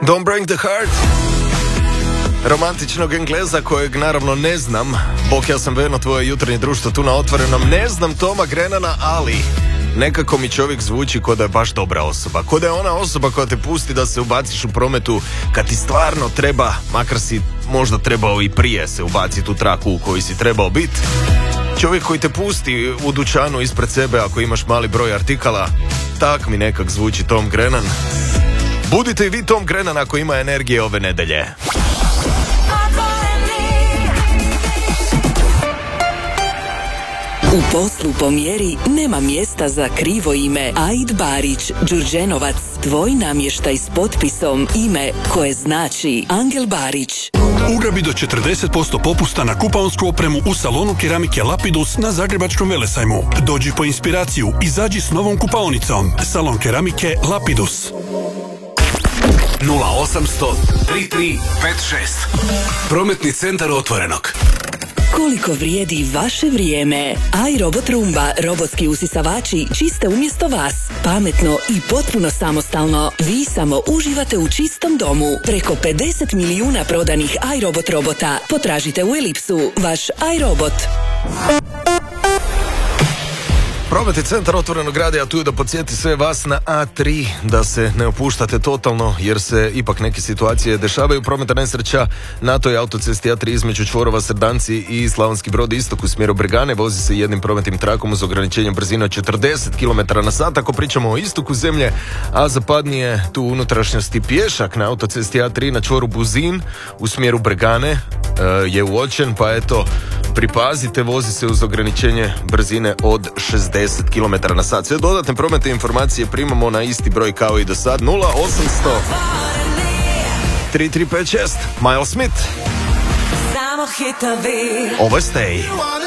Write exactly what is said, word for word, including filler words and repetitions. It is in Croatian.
Don't break the heart. Romantičnog Engleza kojeg naravno ne znam. Bok, ja sam verno tvoje jutarnje društvo tu na Otvorenom. Ne znam Toma Grenana, ali nekako mi čovjek zvuči ko da je baš dobra osoba. Ko da je ona osoba koja te pusti da se ubaciš u prometu kad ti stvarno treba, makar si možda trebao i prije se ubaciti u traku u kojoj si trebao biti. Čovjek koji te pusti u dućanu ispred sebe ako imaš mali broj artikala. Tak mi nekak zvuči Tom Grennan. Budite i vi Tom Grennan ako ima energije ove nedelje. U poslu po mjeri nema mjesta za krivo ime. Aid Barić, Đurđenovac, tvoj namještaj s potpisom, ime koje znači Angel Barić. Ugrabi do četrdeset posto popusta na kupaonsku opremu u salonu keramike Lapidus na Zagrebačkom velesajmu. Dođi po inspiraciju, izađi s novom kupaonicom. Salon keramike Lapidus. nula osamsto tri tri pet šest. Prometni centar Otvorenog. Koliko vrijedi vaše vrijeme? iRobot Rumba, robotski usisavači čiste umjesto vas. Pametno i potpuno samostalno. Vi samo uživate u čistom domu. Preko pedeset milijuna prodanih iRobot robota. Potražite u Elipsu vaš iRobot. Prometni centar Otvorenog radija tu je da podsjeti sve vas na A tri da se ne opuštate totalno jer se ipak neke situacije dešavaju. Prometna nesreća na toj autocesti A tri između čvorova Srdanci i Slavonski Brod istok u smjeru Bregane vozi se jednim prometnim trakom uz ograničenje brzine od četrdeset kilometara na sat. Ako pričamo o istoku zemlje, a zapadnije tu unutrašnjosti pješak na autocesti A tri na čvoru Buzin u smjeru Bregane e, je uočen, pa eto pripazite, vozi se uz ograničenje brzine od šezdeset kilometara na sat. Sve dodatne prometne informacije primamo na isti broj kao i do sad. Nula osamsto tri tri pet šest. Miles Smith. Ovo je Stay.